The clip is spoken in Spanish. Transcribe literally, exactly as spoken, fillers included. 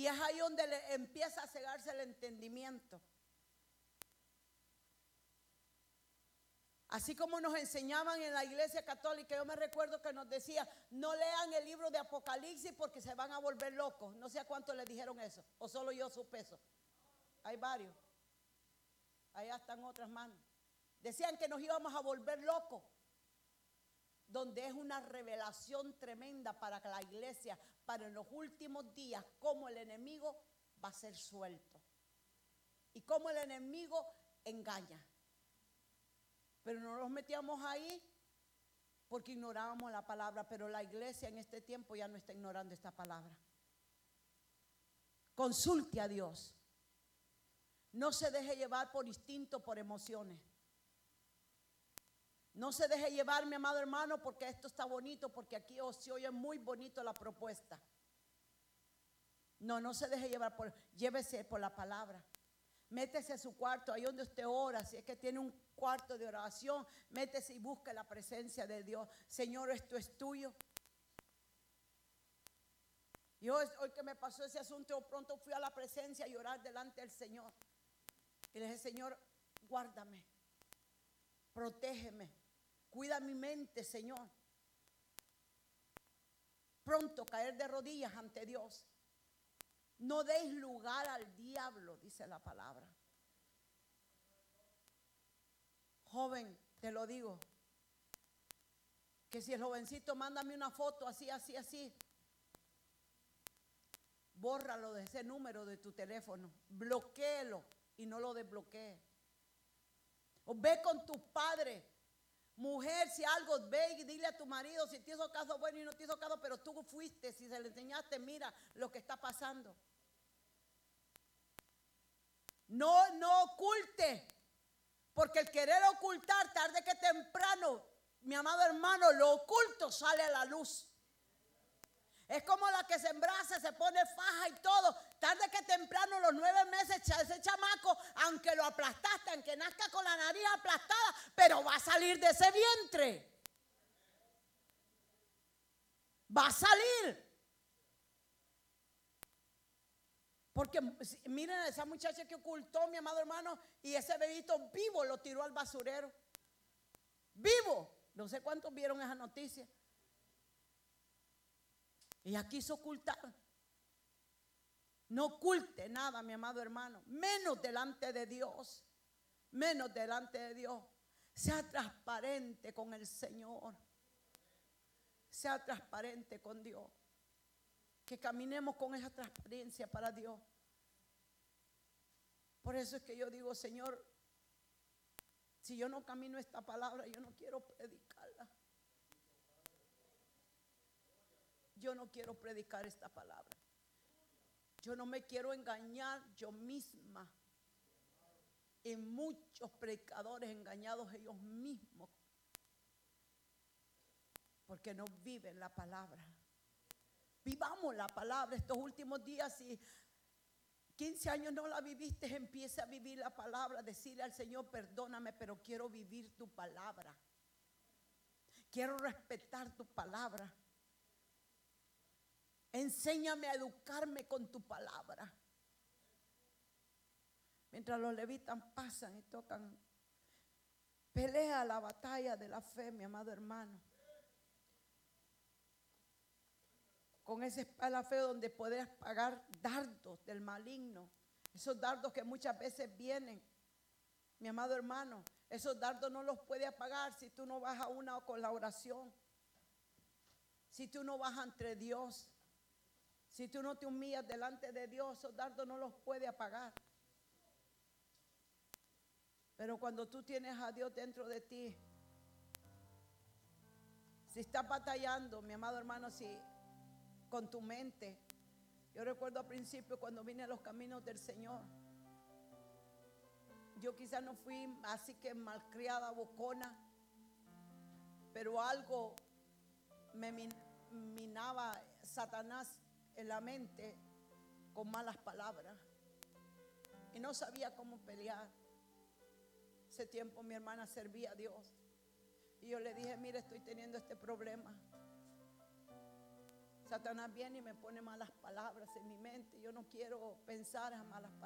Y es ahí donde le empieza a cegarse el entendimiento. Así como nos enseñaban en la iglesia católica, yo me recuerdo que nos decía, no lean el libro de Apocalipsis porque se van a volver locos. No sé a cuántos le dijeron eso, o solo yo supe eso. Hay varios. Allá están otras manos. Decían que nos íbamos a volver locos. Donde es una revelación tremenda para la iglesia, para en los últimos días, cómo el enemigo va a ser suelto. Y cómo el enemigo engaña. Pero no nos metíamos ahí porque ignorábamos la palabra. Pero la iglesia en este tiempo ya no está ignorando esta palabra. Consulte a Dios. No se deje llevar por instinto, por emociones. No se deje llevar, mi amado hermano, porque esto está bonito, porque aquí se oye muy bonito la propuesta. No, no se deje llevar por, llévese por la palabra. Métese a su cuarto, ahí donde usted ora, si es que tiene un cuarto de oración, métese y busque la presencia de Dios. Señor, esto es tuyo. Y hoy, hoy que me pasó ese asunto, pronto fui a la presencia y orar delante del Señor. Y le dije, Señor, guárdame, protégeme, cuida mi mente, Señor. Pronto caer de rodillas ante Dios. No deis lugar al diablo, dice la palabra. Joven, te lo digo, que si el jovencito mándame una foto así, así, así, bórralo de ese número de tu teléfono, bloquéelo y no lo desbloquee. O ve con tus padres. Mujer, si algo, ve y dile a tu marido si te hizo caso bueno y no te hizo caso, pero tú fuiste, si se le enseñaste, mira lo que está pasando. No, no oculte, porque el querer ocultar tarde que temprano, mi amado hermano, lo oculto sale a la luz. Es como la que se embaraza, se pone faja y todo. Tarde que temprano, los nueve meses, ese chamaco, aunque lo aplastaste, aunque nazca con la nariz aplastada, pero va a salir de ese vientre. Va a salir. Porque miren a esa muchacha que ocultó, mi amado hermano, y ese bebito vivo lo tiró al basurero. Vivo. No sé cuántos vieron esa noticia. Ella quiso ocultar. No oculte nada, mi amado hermano. Menos delante de Dios. Menos delante de Dios. Sea transparente con el Señor. Sea transparente con Dios. Que caminemos con esa transparencia para Dios. Por eso es que yo digo, Señor, si yo no camino esta palabra, yo no quiero predicarla. Yo no quiero predicar esta palabra. Yo no me quiero engañar yo misma. Y muchos predicadores engañados ellos mismos. Porque no viven la palabra. Vivamos la palabra estos últimos días. Si quince años no la viviste, empieza a vivir la palabra. Decirle al Señor, perdóname, pero quiero vivir tu palabra. Quiero respetar tu palabra. Enséñame a educarme con tu palabra. Mientras los levitas pasan y tocan, pelea la batalla de la fe, mi amado hermano. Con esa espada fe donde podrás pagar dardos del maligno. Esos dardos que muchas veces vienen, mi amado hermano, esos dardos no los puedes apagar si tú no vas a una con la oración. Si tú no vas entre Dios. Si tú no te humillas delante de Dios, esos dardos no los puede apagar. Pero cuando tú tienes a Dios dentro de ti, si estás batallando, mi amado hermano, si con tu mente, yo recuerdo al principio cuando vine a los caminos del Señor, yo quizás no fui así que malcriada, bocona, pero algo me minaba Satanás en la mente con malas palabras y no sabía cómo pelear. Ese tiempo mi hermana servía a Dios y yo le dije, mire, estoy teniendo este problema. Satanás viene y me pone malas palabras en mi mente. Yo no quiero pensar en malas palabras.